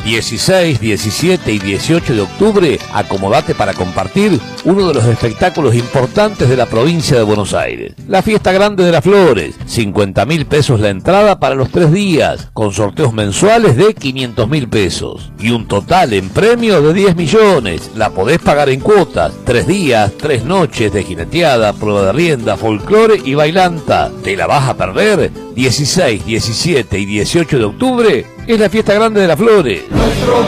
16, 17 y 18 de octubre, acomodate para compartir uno de los espectáculos importantes de la provincia de Buenos Aires. La Fiesta Grande de las Flores, 50.000 pesos la entrada para los 3 días, con sorteos mensuales de 500.000 pesos. Y un total en premio de 10 millones. La podés pagar en cuotas, 3 días, 3 noches de jineteada, prueba de rienda, folclore y bailanta. ¿Te la vas a perder? 16, 17 y 18 de octubre es la Fiesta Grande de las Flores.